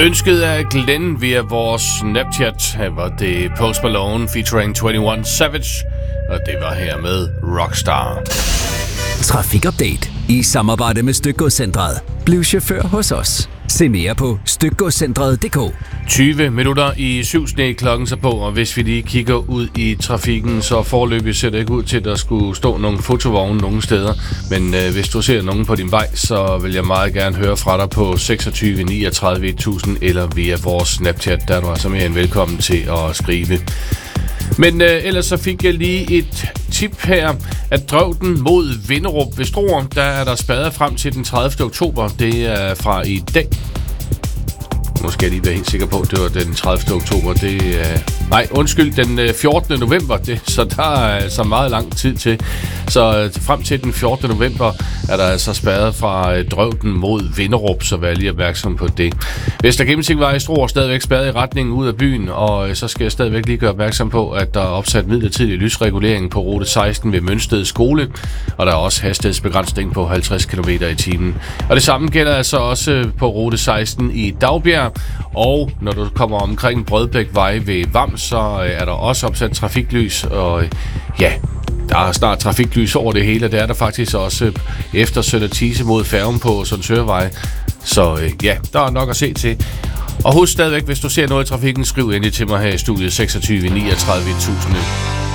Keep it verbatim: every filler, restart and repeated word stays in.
Ønsket af Glenn via vores Snapchat. Her var det Post Malone featuring enogtyve Savage, og det var her med Rockstar. Trafikupdate i samarbejde med Stykgodscentret. Bliv chauffør hos os. Se mere på stykgodscentret punktum d k. tyve minutter i syv sne klokken så på, og hvis vi lige kigger ud i trafikken, så foreløbig ser det ikke ud til, at der skulle stå nogle fotovogne nogen steder. Men øh, hvis du ser nogen på din vej, så vil jeg meget gerne høre fra dig på seksogtyve niogtredive tusind eller via vores Snapchat, der er du altså mere end velkommen til at skrive. Men øh, ellers så fik jeg lige et tip her, at Drøvden mod Vinderup ved Struer, der er der spadet frem til den tredivte oktober. Det er fra i dag. Nu skal jeg lige være helt sikker på, at det var den tredivte oktober. Det er... Nej, undskyld, den fjortende november. Det, så der er altså meget lang tid til. Så frem til den fjortende november er der altså spadet fra Drøvden mod Vinderup, så vær lige opmærksom på det. Vester Gennemsingvej i Struer stadigvæk spadet i retningen ud af byen, og så skal jeg stadigvæk lige gøre opmærksom på, at der er opsat midlertidig lysregulering på rute seksten ved Mønsted Skole, og der er også hastighedsbegrænsning på halvtreds kilometer i timen. Og det samme gælder altså også på rute seksten i Dagbjerg, og når du kommer omkring Brødbækvej ved Vam, så er der også opsat trafiklys, og ja, der er snart trafiklys over det hele, og det er der faktisk også efter Sønder Thise mod færgen på Sundsørvej. Så ja, der er nok at se til. Og husk stadigvæk, hvis du ser noget i trafikken, skriv endelig til mig her i studiet seksogtyve niogtredive tusind.